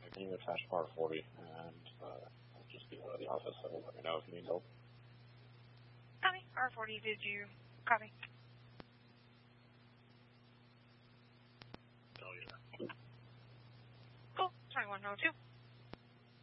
can you attach R40, and I'll just be out of the office, so let me know if you need help. Copy. R40, did you copy? Oh, yeah. Cool. 2102.